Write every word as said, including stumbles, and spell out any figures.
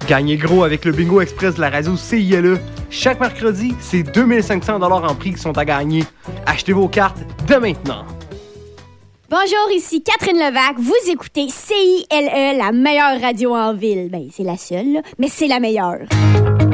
Gagnez gros avec le Bingo Express de la radio C I L E. Chaque mercredi, c'est deux mille cinq cents dollars en prix qui sont à gagner. Achetez vos cartes dès maintenant. Bonjour, ici Catherine Levac. Vous écoutez C I L E, la meilleure radio en ville. Ben, c'est la seule, là, mais c'est la meilleure.